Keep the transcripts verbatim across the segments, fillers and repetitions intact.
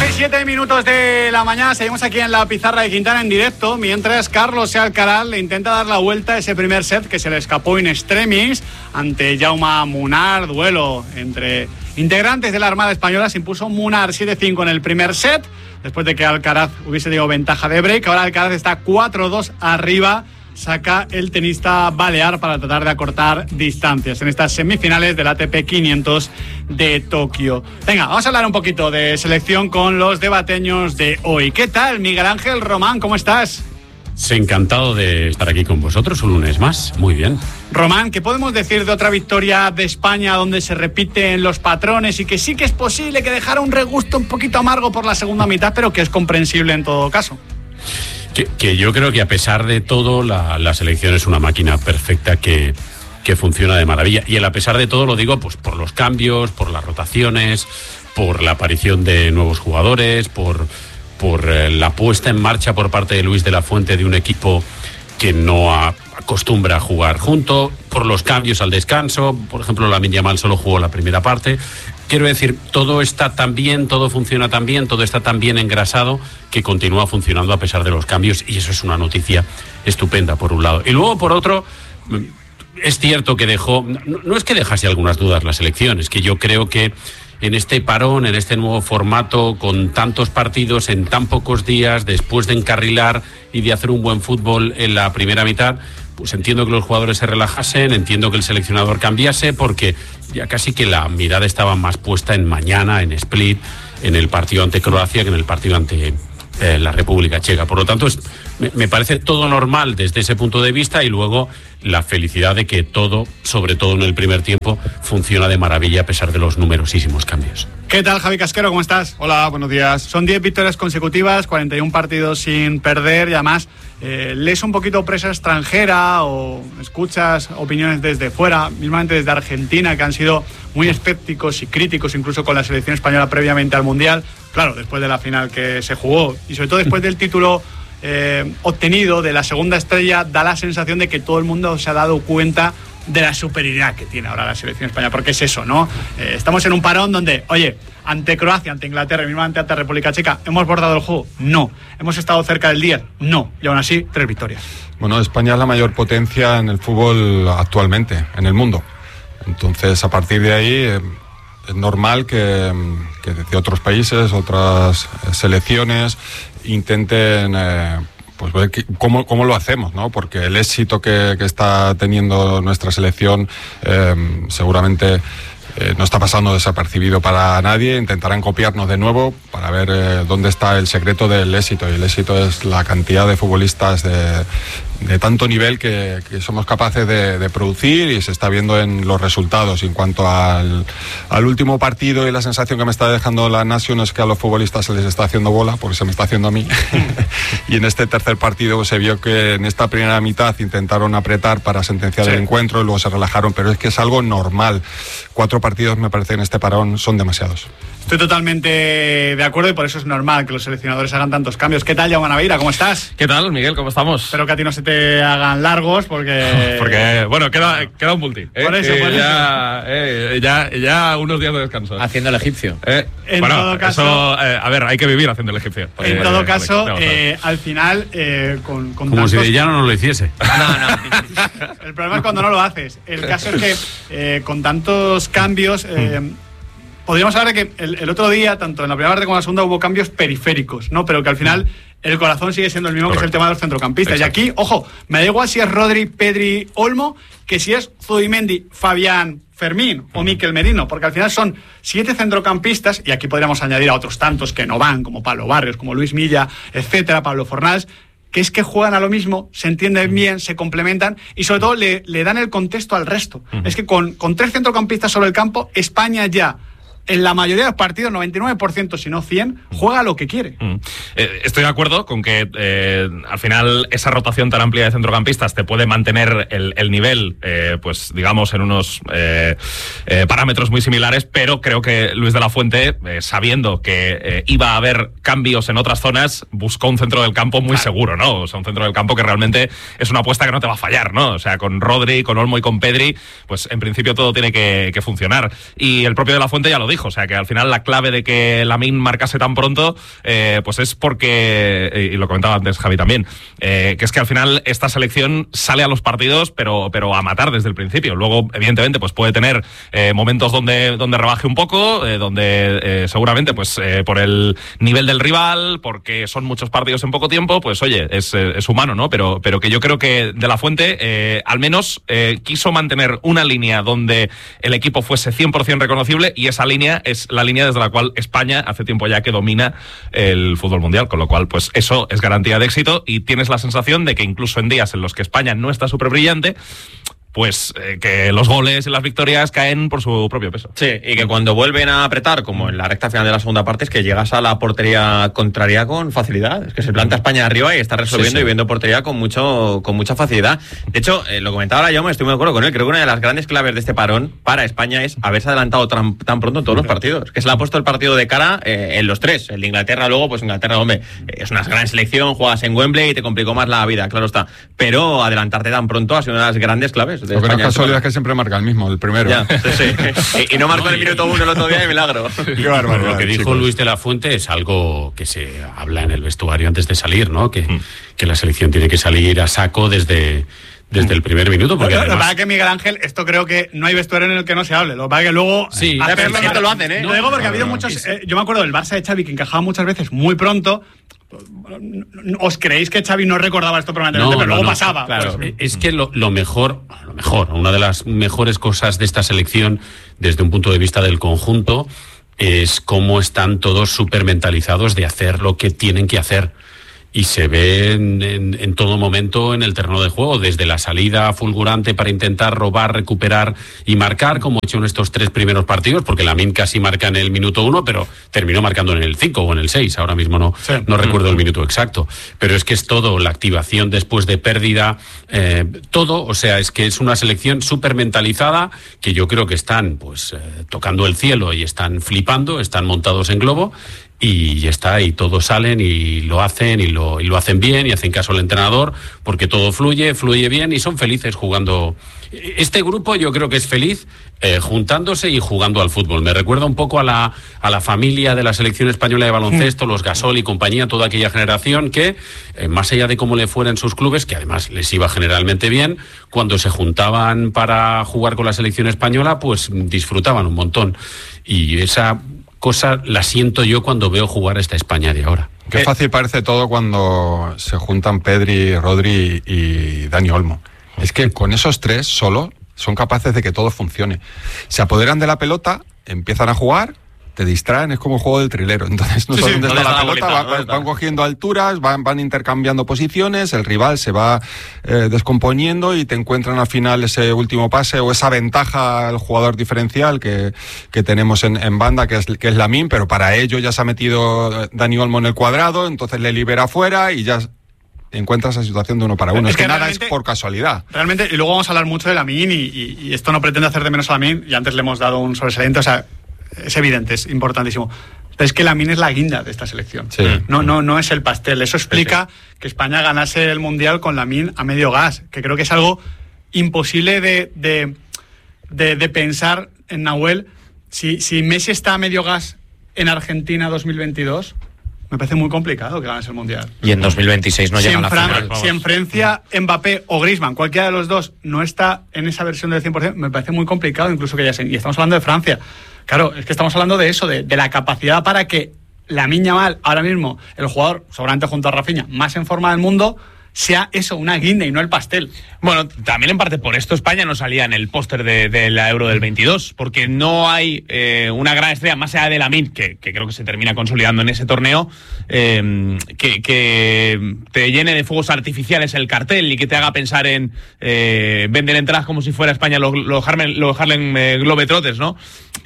once y siete minutos de la mañana, seguimos aquí en la pizarra de Quintana en directo, mientras Carlos Alcaraz le intenta dar la vuelta a ese primer set que se le escapó in extremis ante Jaume Munar. Duelo entre integrantes de la Armada Española. Se impuso Munar siete cinco en el primer set, después de que Alcaraz hubiese tenido ventaja de break. Ahora Alcaraz está cuatro dos arriba. Saca el tenista balear para tratar de acortar distancias en estas semifinales del A T P quinientos de Tokio. Venga, vamos a hablar un poquito de selección con los debateños de hoy. ¿Qué tal, Miguel Ángel Román? ¿Cómo estás? Encantado de estar aquí con vosotros un lunes más. Muy bien. Román, ¿qué podemos decir de otra victoria de España donde se repiten los patrones y que sí que es posible que dejara un regusto un poquito amargo por la segunda mitad, pero que es comprensible en todo caso? Que, que yo creo que a pesar de todo la, la selección es una máquina perfecta que, que funciona de maravilla. Y el a pesar de todo lo digo pues por los cambios, por las rotaciones, por la aparición de nuevos jugadores, por, por eh, la puesta en marcha por parte de Luis de la Fuente de un equipo que no a, acostumbra a jugar junto, por los cambios al descanso. Por ejemplo, Lamine Yamal solo jugó la primera parte. Quiero decir, todo está tan bien, todo funciona tan bien, todo está tan bien engrasado que continúa funcionando a pesar de los cambios, y eso es una noticia estupenda por un lado. Y luego por otro, es cierto que dejó, no, no es que dejase algunas dudas la selección, es que yo creo que en este parón, en este nuevo formato, con tantos partidos en tan pocos días, después de encarrilar y de hacer un buen fútbol en la primera mitad, pues entiendo que los jugadores se relajasen, entiendo que el seleccionador cambiase, porque ya casi que la mirada estaba más puesta en mañana, en Split, en el partido ante Croacia, que en el partido ante eh, la República Checa. Por lo tanto, es, me, me parece todo normal desde ese punto de vista, y luego la felicidad de que todo, sobre todo en el primer tiempo, funciona de maravilla a pesar de los numerosísimos cambios. ¿Qué tal, Javi Casquero? ¿Cómo estás? Hola, buenos días. Son diez victorias consecutivas, cuarenta y un partidos sin perder, y además eh, lees un poquito prensa extranjera o escuchas opiniones desde fuera, mismamente desde Argentina, que han sido muy escépticos y críticos incluso con la selección española previamente al Mundial. Claro, después de la final que se jugó y sobre todo después del título eh, obtenido de la segunda estrella, da la sensación de que todo el mundo se ha dado cuenta de la superioridad que tiene ahora la selección española, porque es eso, ¿no? Eh, estamos en un parón donde, oye, ante Croacia, ante Inglaterra y mismamente ante República Checa, ¿hemos bordado el juego? No. ¿Hemos estado cerca del diez? No. Y aún así, tres victorias. Bueno, España es la mayor potencia en el fútbol actualmente, en el mundo. Entonces, a partir de ahí, eh, es normal que, que desde otros países, otras selecciones, intenten Eh, pues ver cómo, cómo lo hacemos, ¿no? Porque el éxito que, que está teniendo nuestra selección eh, seguramente eh, no está pasando desapercibido para nadie. Intentarán copiarnos de nuevo para ver eh, dónde está el secreto del éxito, y el éxito es la cantidad de futbolistas de, de tanto nivel que, que somos capaces de, de producir, y se está viendo en los resultados. Y en cuanto al, al último partido y la sensación que me está dejando la Nation es que a los futbolistas se les está haciendo bola, porque se me está haciendo a mí. Y en este tercer partido se vio que en esta primera mitad intentaron apretar para sentenciar sí. el encuentro, y luego se relajaron, pero es que es algo normal. Cuatro partidos, me parece, en este parón son demasiados. Estoy totalmente de acuerdo, y por eso es normal que los seleccionadores hagan tantos cambios. ¿Qué tal, Jaume Naveira? ¿Cómo estás? ¿Qué tal, Miguel? ¿Cómo estamos? Espero que a ti no se te hagan largos, porque... porque, bueno, queda, queda un multi. ¿eh? Por eso, eh, por ya, eso. Eh, ya, ya unos días de descanso. Haciendo el egipcio. Eh, en bueno, todo caso... Eso, eh, a ver, hay que vivir haciendo el egipcio. En eh, todo eh, caso, vale, eh, al final, eh, con, con Como tantos... si ya no lo hiciese. No, no. El problema es cuando no lo haces. El caso es que eh, con tantos cambios... Eh, podríamos hablar de que el, el otro día, tanto en la primera parte como en la segunda, hubo cambios periféricos, ¿no? Pero que al final el corazón sigue siendo el mismo. Correcto. Que es el tema de los centrocampistas. Exacto. Y aquí, ojo, me da igual si es Rodri, Pedri, Olmo, que si es Zubimendi, Fabián, Fermín o Mikel Merino, porque al final son siete centrocampistas, y aquí podríamos añadir a otros tantos que no van, como Pablo Barrios, como Luis Milla, etcétera, Pablo Fornals, que es que juegan a lo mismo, se entienden bien, se complementan, y sobre todo le, le dan el contexto al resto. Uh-huh. Es que con, con tres centrocampistas sobre el campo, España ya, en la mayoría de los partidos, noventa y nueve por ciento, si no cien, juega lo que quiere. Mm. Eh, estoy de acuerdo con que eh, al final esa rotación tan amplia de centrocampistas te puede mantener el, el nivel, eh, pues digamos, en unos eh, eh, parámetros muy similares, pero creo que Luis de la Fuente, eh, sabiendo que eh, iba a haber cambios en otras zonas, buscó un centro del campo muy claro. seguro, ¿no? O sea, un centro del campo que realmente es una apuesta que no te va a fallar, ¿no? O sea, con Rodri, con Olmo y con Pedri, pues en principio todo tiene que, que funcionar. Y el propio de la Fuente ya lo dijo. dijo, o sea que al final la clave de que Lamine marcase tan pronto, eh, pues es porque, y lo comentaba antes Javi también, eh, que es que al final esta selección sale a los partidos, pero, pero a matar desde el principio. Luego, evidentemente, pues puede tener eh, momentos donde, donde rebaje un poco, eh, donde eh, seguramente, pues eh, por el nivel del rival, porque son muchos partidos en poco tiempo, pues oye, es, es humano, ¿no? Pero, pero que yo creo que De La Fuente, eh, al menos, eh, quiso mantener una línea donde el equipo fuese cien por ciento reconocible, y esa línea es la línea desde la cual España hace tiempo ya que domina el fútbol mundial, con lo cual, pues eso es garantía de éxito, y tienes la sensación de que incluso en días en los que España no está súper brillante, pues eh, que los goles y las victorias caen por su propio peso. Sí, y que cuando vuelven a apretar, como en la recta final de la segunda parte, es que llegas a la portería contraria con facilidad. Es que se planta España arriba y está resolviendo, sí, sí, y viendo portería con mucho con mucha facilidad. De hecho, eh, lo comentaba ahora yo, me estoy muy de acuerdo con él. Creo que una de las grandes claves de este parón para España es haberse adelantado tan, tan pronto en todos los partidos. Que se le ha puesto el partido de cara eh, en los tres. El de Inglaterra, luego, pues Inglaterra, hombre, es una gran selección, juegas en Wembley y te complicó más la vida, claro está. Pero adelantarte tan pronto ha sido una de las grandes claves. Lo que no es casualidad es que siempre marca el mismo, el primero. Ya, sí, sí. Y, y no marcó no, en el minuto uno el otro día de milagro. Qué barbaridad. Lo que dijo chicos. Luis de la Fuente es algo que se habla en el vestuario antes de salir, ¿no? Que, mm. que la selección tiene que salir a saco desde... desde el primer minuto, porque lo, además... lo que pasa es que Miguel Ángel, esto creo que no hay vestuario en el que no se hable. Lo que pasa es que luego... Sí, hacerlo, esto lo hacen, ¿eh? Lo digo porque no, ha habido no, muchos... Es... Eh, yo me acuerdo del Barça de Xavi, que encajaba muchas veces muy pronto. ¿Os creéis que Xavi no recordaba esto permanentemente, no, pero no, luego no, pasaba? Claro. Pues, es que lo, lo mejor, lo mejor, una de las mejores cosas de esta selección, desde un punto de vista del conjunto, es cómo están todos súper mentalizados de hacer lo que tienen que hacer. Y se ve en, en, en todo momento en el terreno de juego, desde la salida fulgurante para intentar robar, recuperar y marcar, como he hecho en estos tres primeros partidos, porque Lamine casi marca en el minuto uno, pero terminó marcando en el cinco o en el seis, ahora mismo no, sí. no recuerdo el minuto exacto. Pero es que es todo, la activación después de pérdida, eh, todo, o sea, es que es una selección súper mentalizada, que yo creo que están pues eh, tocando el cielo y están flipando, están montados en globo, y ya está, y todos salen y lo hacen y lo, y lo hacen bien y hacen caso al entrenador, porque todo fluye, fluye bien y son felices jugando. Este grupo yo creo que es feliz eh, juntándose y jugando al fútbol. Me recuerda un poco a la, a la familia de la selección española de baloncesto, mm. los Gasol y compañía, toda aquella generación que, eh, más allá de cómo le fuera en sus clubes, que además les iba generalmente bien, cuando se juntaban para jugar con la selección española, pues disfrutaban un montón. Y esa cosa la siento yo cuando veo jugar a esta España de ahora. Qué fácil parece todo cuando se juntan Pedri, Rodri y Dani Olmo. Es que con esos tres solo son capaces de que todo funcione. Se apoderan de la pelota, empiezan a jugar, te distraen, es como el juego del trilero. Entonces no sí, sabes sí, dónde está la, la pelota, bolita, van, van cogiendo alturas, van, van intercambiando posiciones, el rival se va eh, descomponiendo y te encuentran al final ese último pase o esa ventaja al jugador diferencial que, que tenemos en, en banda, que es, que es Lamine, pero para ello ya se ha metido Dani Olmo en el cuadrado, entonces le libera fuera y ya encuentras esa situación de uno para uno. Es, es que, que nada es por casualidad. Realmente, y luego vamos a hablar mucho de Lamine y, y, y esto no pretende hacer de menos a Lamine, y antes le hemos dado un sobresaliente, o sea, es evidente, es importantísimo. Pero es que Lamine es la guinda de esta selección. Sí. No, no, no es el pastel. Eso explica sí, sí. que España ganase el Mundial con Lamine a medio gas, que creo que es algo imposible de, de, de, de pensar en Nahuel. Si, si Messi está a medio gas en Argentina dos mil veintidós, me parece muy complicado que ganase el Mundial. Y en dos mil veintiséis no si llega a la Fran- final. Si en Francia, Mbappé o Griezmann, cualquiera de los dos, no está en esa versión del cien por ciento, me parece muy complicado incluso que ya se... Y estamos hablando de Francia. Claro, es que estamos hablando de eso, de, de la capacidad para que Lamine Yamal, ahora mismo, el jugador, seguramente junto a Rafinha, más en forma del mundo, sea eso, una guinda y no el pastel. Bueno, también en parte por esto España no salía en el póster de, de la Euro del veintidós, porque no hay eh, una gran estrella, más allá de Lamine, que, que creo que se termina consolidando en ese torneo, eh, que, que te llene de fuegos artificiales el cartel y que te haga pensar en eh, vender entradas como si fuera España los lo Harlem, lo Harlem eh, Globetrotters, ¿no?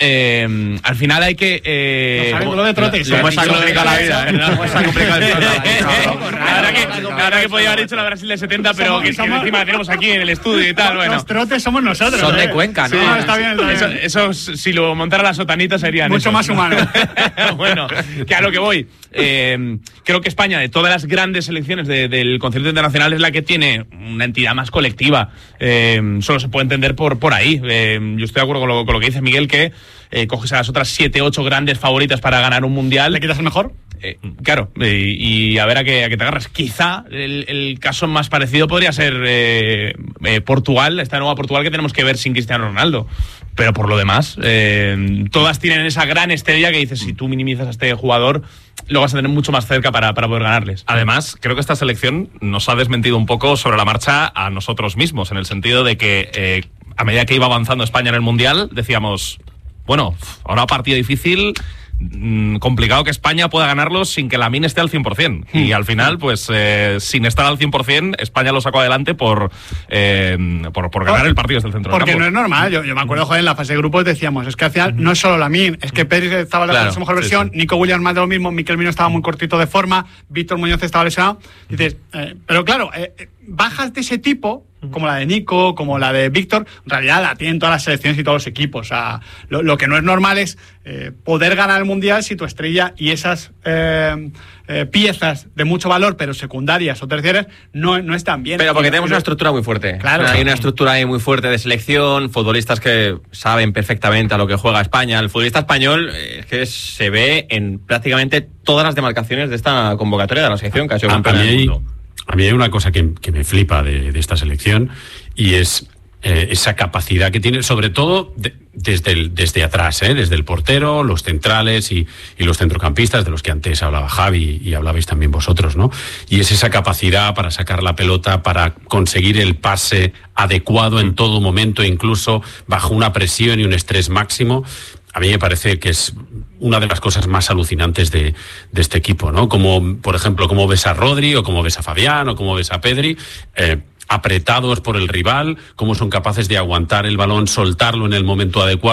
Eh, al final hay que... Eh, los Globetrotters. ¿Cómo está complicada la vida? ¿Cómo está complicada la vida? Ahora que podía haber haber dicho la Brasil del setenta, pero Somos- que, que somos- encima la tenemos aquí en el estudio y tal. Bueno. Los trotes somos nosotros. Son de ¿eh? Cuenca, ¿no? Sí, está bien, está bien. Eso, eso, si lo montara la sotanita, serían Mucho esos, más ¿no? humano. Bueno, que a lo que voy. Eh, creo que España, de todas las grandes selecciones de- del concierto internacional, es la que tiene una entidad más colectiva. Eh, solo se puede entender por, por ahí. Eh, yo estoy de acuerdo con lo, con lo que dice Miguel, que eh, coges a las otras siete, ocho grandes favoritas para ganar un mundial. ¿Le quitas el mejor? Eh, claro, eh, y a ver a qué, a qué te agarras. Quizá el, el caso más parecido podría ser eh, eh, Portugal, esta nueva Portugal que tenemos que ver sin Cristiano Ronaldo. Pero por lo demás, eh, todas tienen esa gran estrella que dices, si tú minimizas a este jugador, lo vas a tener mucho más cerca para, para poder ganarles. Además, creo que esta selección nos ha desmentido un poco sobre la marcha a nosotros mismos, en el sentido de que eh, a medida que iba avanzando España en el Mundial, decíamos, bueno, ahora partido difícil, mmm, complicado que España pueda ganarlo sin que Lamine esté al cien por cien. Hmm. Y al final, pues eh, sin estar al cien por cien, España lo sacó adelante por, eh, por, por ganar el partido desde el centro Porque del campo. no es normal. Yo, yo me acuerdo, joder, en la fase de grupos decíamos, es que al final no es solo Lamine, es que Pérez estaba en la Claro, su mejor sí, versión, sí. Nico Williams más de lo mismo, Mikel Mino estaba muy cortito de forma, Víctor Muñoz estaba lesionado. Dices, eh, pero claro, eh, eh, bajas de ese tipo, como la de Nico, como la de Víctor, en realidad la tienen todas las selecciones y todos los equipos. O sea, lo, lo que no es normal es eh, poder ganar el Mundial si tu estrella y esas eh, eh, piezas de mucho valor, pero secundarias o terciarias, no, no están bien. Pero porque Y- tenemos y- una estructura muy fuerte. Claro. Hay una estructura ahí muy fuerte de selección, futbolistas que saben perfectamente a lo que juega España. El futbolista español eh, es que se ve en prácticamente todas las demarcaciones de esta convocatoria de la selección que ha sido A, a campeona mí del hay, mundo. a mí hay una cosa que, que me flipa de, de esta selección y es eh, esa capacidad que tiene, sobre todo de, desde, el, desde atrás, ¿eh? Desde el portero, los centrales y, y los centrocampistas, de los que antes hablaba Javi y hablabais también vosotros, ¿no? Y es esa capacidad para sacar la pelota, para conseguir el pase adecuado en todo momento, incluso bajo una presión y un estrés máximo. A mí me parece que es una de las cosas más alucinantes de, de este equipo, ¿no? Como, por ejemplo, cómo ves a Rodri, o cómo ves a Fabián, o cómo ves a Pedri, eh, apretados por el rival, cómo son capaces de aguantar el balón, soltarlo en el momento adecuado.